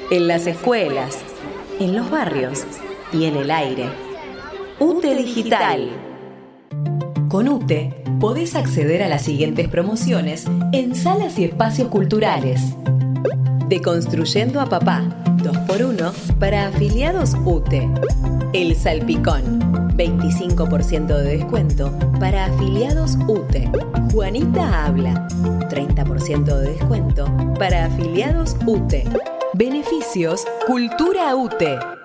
en las escuelas, en los barrios y en el aire. UTE Digital. Con UTE podés acceder a las siguientes promociones en salas y espacios culturales. Deconstruyendo a Papá, 2x1 para afiliados UTE. El Salpicón, 25% de descuento para afiliados UTE. Juanita Habla, 30% de descuento para afiliados UTE. Beneficios Cultura UTE.